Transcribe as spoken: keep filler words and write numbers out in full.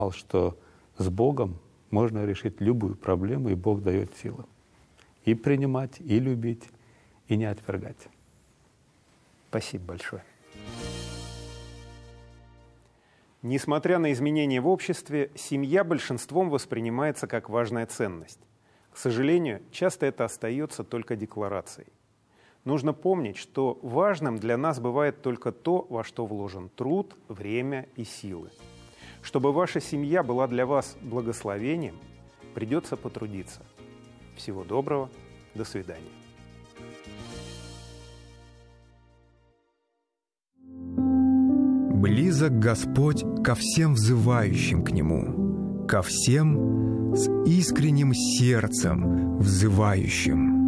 что с Богом можно решить любую проблему, и Бог дает силу. И принимать, и любить, и не отвергать. Спасибо большое. Несмотря на изменения в обществе, семья большинством воспринимается как важная ценность. К сожалению, часто это остается только декларацией. Нужно помнить, что важным для нас бывает только то, во что вложен труд, время и силы. Чтобы ваша семья была для вас благословением, придется потрудиться. Всего доброго, до свидания. Близок Господь ко всем взывающим к Нему, ко всем с искренним сердцем взывающим.